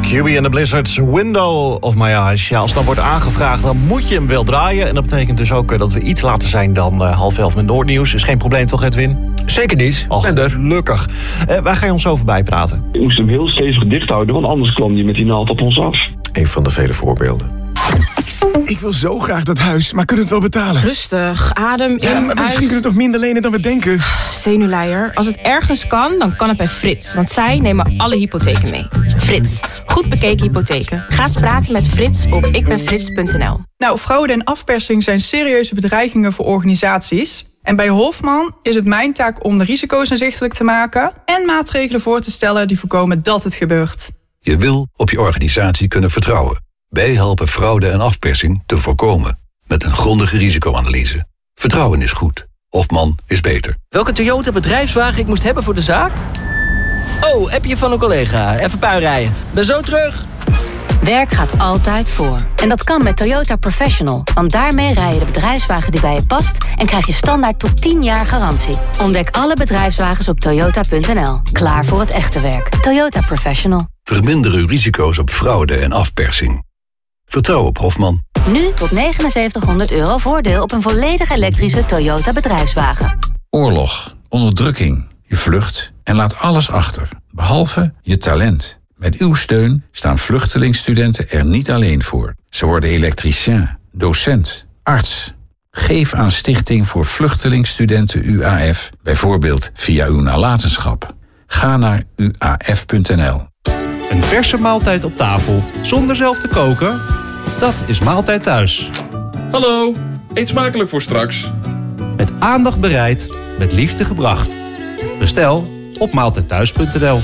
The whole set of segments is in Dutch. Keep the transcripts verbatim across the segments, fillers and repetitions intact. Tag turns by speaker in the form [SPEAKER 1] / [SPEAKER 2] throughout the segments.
[SPEAKER 1] Q B en de Blizzards, Window of My Eyes. Ja, als dat wordt aangevraagd, dan moet je hem wel draaien. En dat betekent dus ook dat we iets later zijn dan uh, half elf met Noordnieuws. Is geen probleem toch, Edwin?
[SPEAKER 2] Zeker niet.
[SPEAKER 1] Oh, gelukkig. Uh, waar ga je ons over bijpraten?
[SPEAKER 3] Je moest hem heel stevig dicht houden, want anders kwam hij met die naald op ons af.
[SPEAKER 2] Een van de vele voorbeelden.
[SPEAKER 4] Ik wil zo graag dat huis, maar kunnen we het wel betalen?
[SPEAKER 5] Rustig, adem in,
[SPEAKER 4] Ja, maar misschien
[SPEAKER 5] uit.
[SPEAKER 4] kunnen we toch minder lenen dan we denken?
[SPEAKER 5] Zenuwleier. Als het ergens kan, dan kan het bij Frits. Want zij nemen alle hypotheken mee. Frits. Goed bekeken hypotheken. Ga eens praten met Frits op ikbenfrits punt n l.
[SPEAKER 6] Nou, fraude en afpersing zijn serieuze bedreigingen voor organisaties. En bij Hofman is het mijn taak om de risico's inzichtelijk te maken en maatregelen voor te stellen die voorkomen dat het gebeurt.
[SPEAKER 7] Je wil op je organisatie kunnen vertrouwen. Wij helpen fraude en afpersing te voorkomen met een grondige risicoanalyse. Vertrouwen is goed. Hofman is beter.
[SPEAKER 8] Welke Toyota bedrijfswagen ik moest hebben voor de zaak? Oh, appje van een collega. Even puin rijden. Ben zo terug.
[SPEAKER 9] Werk gaat altijd voor. En dat kan met Toyota Professional. Want daarmee rij je de bedrijfswagen die bij je past en krijg je standaard tot tien jaar garantie. Ontdek alle bedrijfswagens op toyota punt n l. Klaar voor het echte werk. Toyota Professional.
[SPEAKER 7] Verminder uw risico's op fraude en afpersing. Vertrouw op Hofman.
[SPEAKER 9] Nu tot negenenzeventighonderd euro voordeel op een volledig elektrische Toyota bedrijfswagen.
[SPEAKER 10] Oorlog, onderdrukking, je vlucht en laat alles achter, behalve je talent. Met uw steun staan vluchtelingstudenten er niet alleen voor. Ze worden elektricien, docent, arts. Geef aan Stichting voor Vluchtelingstudenten U A F, bijvoorbeeld via uw nalatenschap. Ga naar u a f punt n l.
[SPEAKER 11] Een verse maaltijd op tafel, zonder zelf te koken? Dat is Maaltijd Thuis.
[SPEAKER 12] Hallo, eet smakelijk voor straks.
[SPEAKER 11] Met aandacht bereid, met liefde gebracht. Bestel op maaltijd thuis punt n l.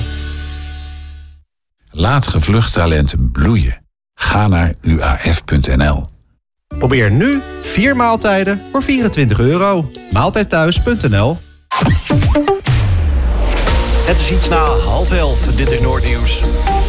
[SPEAKER 10] Laat gevlucht talent bloeien. Ga naar u a f punt n l.
[SPEAKER 11] Probeer nu vier maaltijden voor vierentwintig euro. maaltijd thuis punt n l.
[SPEAKER 1] Het is iets na half elf. Dit is Noordnieuws.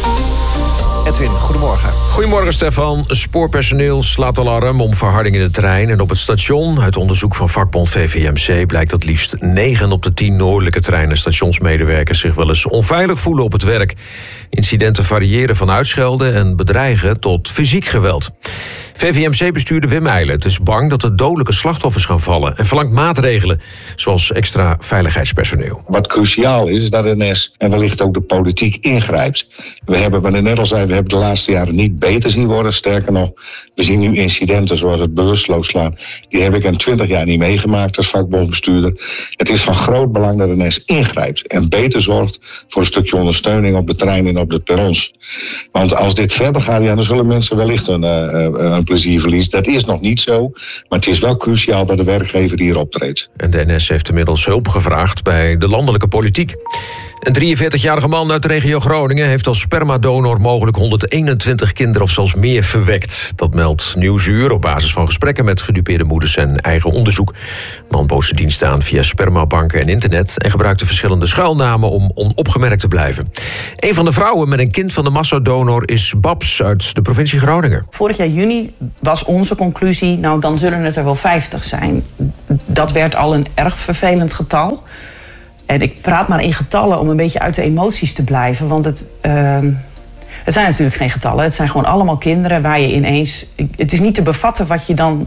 [SPEAKER 1] Edwin, goedemorgen.
[SPEAKER 2] Goedemorgen Stefan. Spoorpersoneel slaat alarm om verharding in de trein en op het station. Uit onderzoek van vakbond V V M C blijkt dat liefst negen op de tien noordelijke trein- en stationsmedewerkers zich wel eens onveilig voelen op het werk. Incidenten variëren van uitschelden en bedreigen tot fysiek geweld. V V M C-bestuurder Wim Eijlen is bang dat er dodelijke slachtoffers gaan vallen en verlangt maatregelen, zoals extra veiligheidspersoneel.
[SPEAKER 3] Wat cruciaal is, is dat N S en wellicht ook de politiek ingrijpt. We hebben, wat ik net al zei, we hebben de laatste jaren niet beter zien worden. Sterker nog, we zien nu incidenten zoals het bewusteloos slaan. Die heb ik in twintig jaar niet meegemaakt als vakbondsbestuurder. Het is van groot belang dat N S ingrijpt en beter zorgt voor een stukje ondersteuning op de trein en op de perrons. Want als dit verder gaat, ja, dan zullen mensen wellicht een, uh, een plezier verliezen. Dat is nog niet zo, maar het is wel cruciaal dat de werkgever hier optreedt.
[SPEAKER 2] En de N S heeft inmiddels hulp gevraagd bij de landelijke politiek. Een drieënveertigjarige man uit de regio Groningen heeft als spermadonor mogelijk honderdeenentwintig kinderen of zelfs meer verwekt. Dat meldt Nieuwsuur op basis van gesprekken met gedupeerde moeders en eigen onderzoek. De man bood zijn dienst aan via spermabanken en internet en gebruikte verschillende schuilnamen om onopgemerkt te blijven. Een van de vrouwen met een kind van de massadonor is Babs uit de provincie Groningen.
[SPEAKER 13] Vorig jaar juni was onze conclusie, nou dan zullen het er wel vijftig zijn. Dat werd al een erg vervelend getal. En ik praat maar in getallen om een beetje uit de emoties te blijven. Want het, uh, het zijn natuurlijk geen getallen. Het zijn gewoon allemaal kinderen waar je ineens... Het is niet te bevatten wat je dan,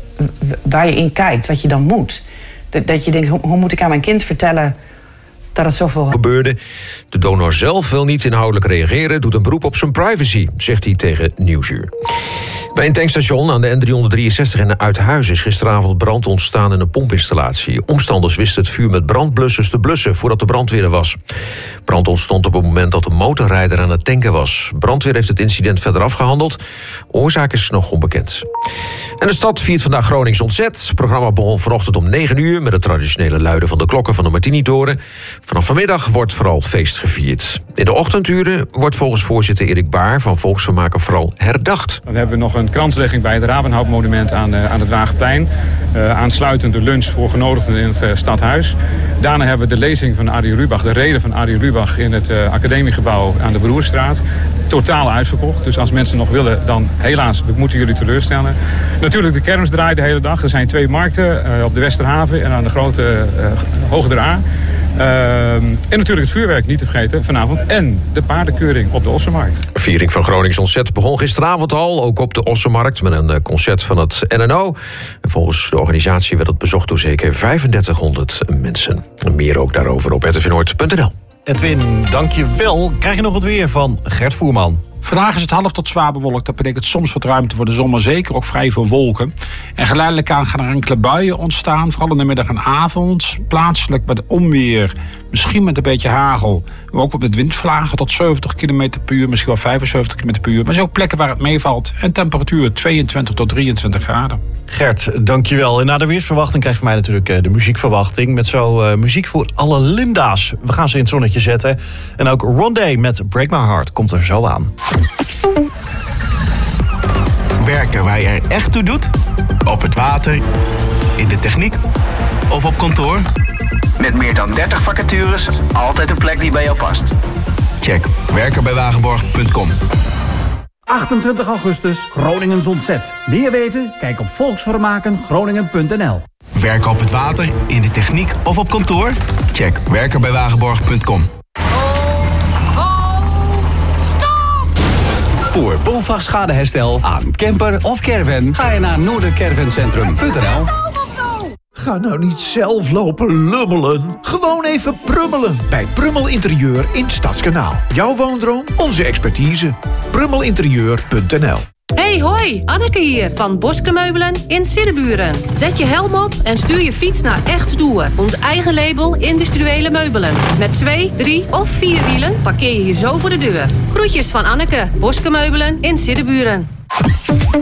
[SPEAKER 13] waar je in kijkt, wat je dan moet. Dat, dat je denkt, hoe, hoe moet ik aan mijn kind vertellen dat het zoveel
[SPEAKER 2] gebeurde. De donor zelf wil niet inhoudelijk reageren, doet een beroep op zijn privacy, zegt hij tegen Nieuwsuur. Bij een tankstation aan de N driehonderddrieënzestig in Uithuizen is gisteravond brand ontstaan in een pompinstallatie. Omstanders wisten het vuur met brandblussers te blussen voordat de brandweer er was. Brand ontstond op het moment dat de motorrijder aan het tanken was. Brandweer heeft het incident verder afgehandeld. Oorzaak is nog onbekend. En de stad viert vandaag Gronings ontzet. Het programma begon vanochtend om negen uur met het traditionele luiden van de klokken van de Martini-toren. Vanaf vanmiddag wordt vooral feest gevierd. In de ochtenduren wordt volgens voorzitter Erik Baar van Volksvermaken vooral herdacht.
[SPEAKER 14] Dan hebben we nog een kranslegging bij het Rabenhout-monument aan, uh, aan het Waagplein. Uh, aansluitend de lunch voor genodigden in het uh, stadhuis. Daarna hebben we de lezing van Arie Lubach, de reden van Arie Lubach in het uh, academiegebouw aan de Broerstraat. Totaal uitverkocht. Dus als mensen nog willen, dan helaas, we moeten jullie teleurstellen. Natuurlijk de kermis draait de hele dag. Er zijn twee markten uh, op de Westerhaven en aan de grote uh, Hoogder A. Uh, en natuurlijk het vuurwerk niet te vergeten vanavond. En de paardenkeuring op de Ossenmarkt.
[SPEAKER 2] Viering van Gronings Ontzet begon gisteravond al, ook op de Ossenmarkt, met een concert van het N N O. En volgens de organisatie werd het bezocht door zeker vijfendertighonderd mensen. Meer ook daarover op r t v noord punt n l.
[SPEAKER 1] Edwin, dank je wel. Krijg je nog het weer van Gert Voerman.
[SPEAKER 15] Vandaag is het half tot zwaar bewolkt. Dat betekent soms wat ruimte voor de zon, maar zeker ook vrij veel wolken. En geleidelijk aan gaan er enkele buien ontstaan. Vooral in de middag en avond. Plaatselijk met onweer. Misschien met een beetje hagel. Maar ook met windvlagen tot zeventig kilometer per uur. Misschien wel vijfenzeventig kilometer per uur. Maar er zijn ook plekken waar het meevalt. En temperatuur tweeëntwintig tot drieëntwintig graden.
[SPEAKER 1] Gert, dankjewel. En na de weersverwachting krijgt van mij natuurlijk de muziekverwachting. Met zo uh, muziek voor alle Linda's. We gaan ze in het zonnetje zetten. En ook Rondé met Break My Heart komt er zo aan.
[SPEAKER 16] Werken waar je er echt toe doet? Op het water, in de techniek of op kantoor? Met meer dan dertig vacatures, altijd een plek die bij jou past. Check werken bij wagenborg punt com.
[SPEAKER 17] achtentwintig augustus, Groningens Ontzet. Meer weten? Kijk op volksvermaken groningen punt n l.
[SPEAKER 16] Werken op het water, in de techniek of op kantoor? Check werken bij wagenborg punt com.
[SPEAKER 18] Voor BOVAG schadeherstel aan camper of caravan ga je naar noordercaravancentrum punt n l.
[SPEAKER 19] Ga nou niet zelf lopen lummelen. Gewoon even prummelen bij Prummel Interieur in Stadskanaal. Jouw woondroom, onze expertise. prummel interieur punt n l.
[SPEAKER 20] Hey hoi, Anneke hier van Boske Meubelen in Siddeburen. Zet je helm op en stuur je fiets naar Echt Stoer. Ons eigen label industriële meubelen. Met twee, drie of vier wielen parkeer je hier zo voor de deur. Groetjes van Anneke, Boske Meubelen in Siddeburen.